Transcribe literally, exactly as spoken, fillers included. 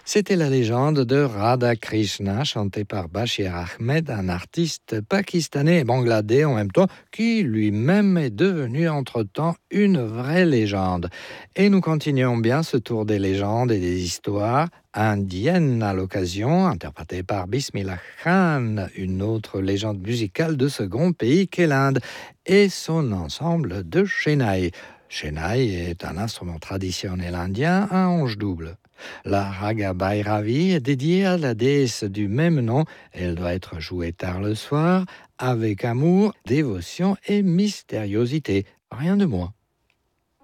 C'était la légende de Radha Krishna, chantée par Bashir Ahmed, un artiste pakistanais et bangladais en même temps, qui lui-même est devenu entre-temps une vraie légende. Et nous continuons bien ce tour des légendes et des histoires indiennes à l'occasion, interprétée par Bismillah Khan, une autre légende musicale de ce grand pays qu'est l'Inde, et son ensemble de Shehnai. Shehnai est un instrument traditionnel indien à hanche double. La Raga Bhairavi est dédiée à la déesse du même nom. Elle doit être jouée tard le soir, avec amour, dévotion et mystériosité. Rien de moins.